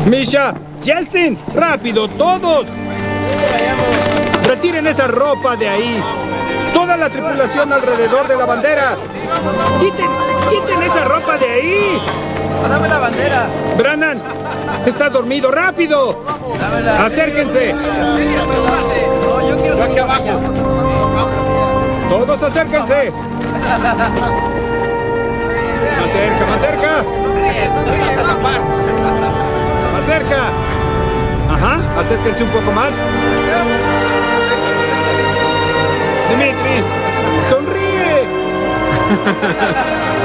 Misha, Yeltsin, rápido, todos. Retiren esa ropa de ahí. Toda la tripulación alrededor de la bandera. Quiten esa ropa de ahí. Dame la bandera. Brannan, estás dormido, rápido. Dámela. Acérquense. No, yo quiero salir abajo. Todos acérquense. Más cerca, más cerca. Más cerca. Ajá, acérquense un poco más. Dimitri, sonríe.